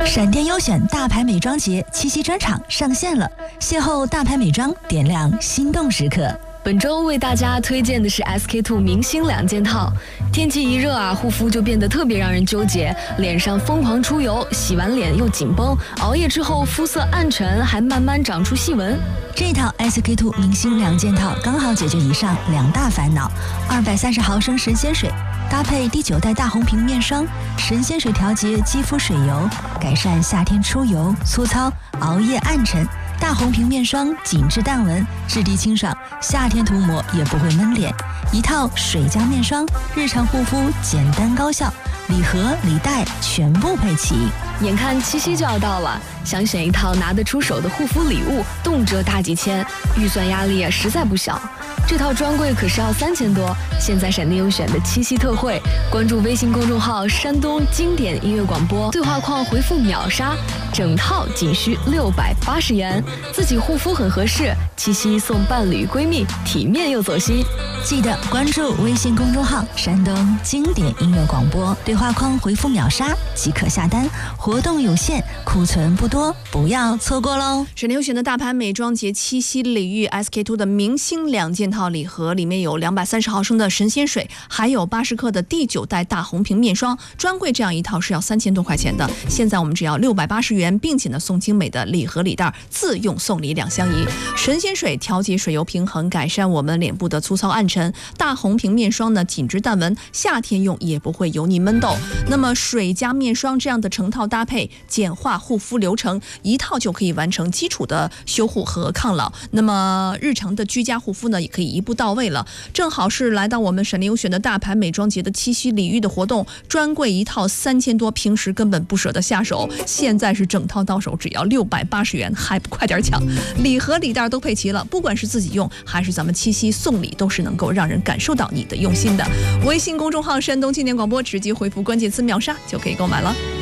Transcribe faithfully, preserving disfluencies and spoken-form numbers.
闪电优选大牌美妆节七夕专场上线了，邂逅大牌美妆，点亮心动时刻。 本周为大家推荐的是 S K two 明星两件套。天气一热啊，护肤就变得特别让人纠结，脸上疯狂出油，洗完脸又紧绷，熬夜之后肤色暗沉，还慢慢长出细纹。 这套 S K two 明星两件套刚好解决以上两大烦恼。二百三十毫升神仙水搭配第九代大红瓶面霜，神仙水调节肌肤水油，改善夏天出油、粗糙、熬夜暗沉。大红瓶面霜紧致淡纹，质地清爽，夏天涂抹也不会闷脸。一套水加面霜，日常护肤简单高效，礼盒礼袋全部配齐。 眼看七夕就要到了，想选一套拿得出手的护肤礼物，动辄大几千，预算压力也实在不小。这套专柜可是要三千多，现在闪电优选的七夕特惠，关注微信公众号山东经典音乐广播，对话框回复秒杀，整套仅需六百八十元，自己护肤很合适，七夕送伴侣闺蜜，体面又走心。 记得关注微信公众号山东经典音乐广播，对话框回复秒杀即可下单，活动有限，库存不多，不要错过喽！ 闪电优选的大牌美妆节七夕礼遇 S K two 的明星两件套礼盒，里面有两百三十毫升的神仙水，还有八十克的第九代大红瓶面霜。专柜这样一套是要三千多块钱的，现在我们只要六百八十元，并且呢送精美的礼盒礼袋，自用送礼两相宜。神仙水调节水油平衡，改善我们脸部的粗糙暗沉；大红瓶面霜呢紧致淡纹，夏天用也不会油腻闷痘。那么水加面霜这样的成套搭配，简化护肤流程，一套就可以完成基础的修护和抗老。那么日常的居家护肤呢，也可以一步到位了。正好是来到我们闪电优选的大牌美妆节的七夕礼遇的活动，专柜一套三千多，平时根本不舍得下手，现在是整套到手只要六百八十元，还不快点抢！礼盒礼袋都配齐了，不管是自己用还是咱们七夕送礼，都是能够让人感受到你的用心的。微信公众号山东经典广播，直接回复关键词秒杀就可以购买了。